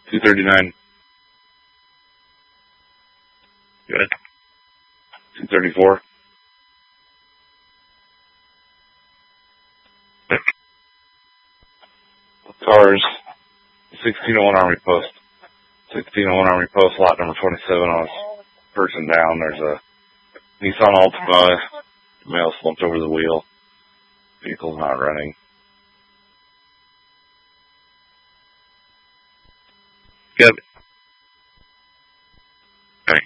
239. Good. 234. Cars. 1601 Army Post. 1601 Army Post, lot number 27 on his person down. There's a Nissan Altima. Male slumped over the wheel. Vehicle's not running. Good. Okay.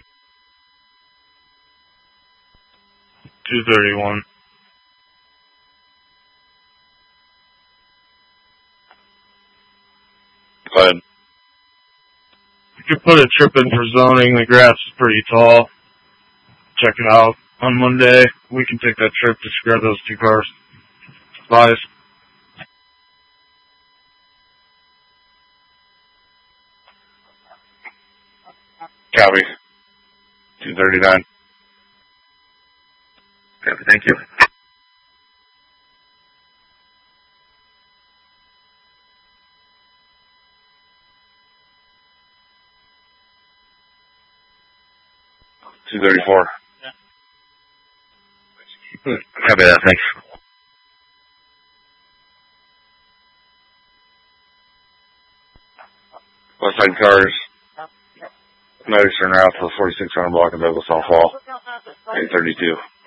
231. Go ahead. You could put a trip in for zoning. The grass is pretty tall. Check it out on Monday. We can take that trip. Just grab those 2 cars. Bye. Copy. 239. Copy. Thank you. Yeah. 234. Yeah. Copy that. Thanks. West Side Cars. Notice turn around for the 4600 block of Douglas on Fall. 832.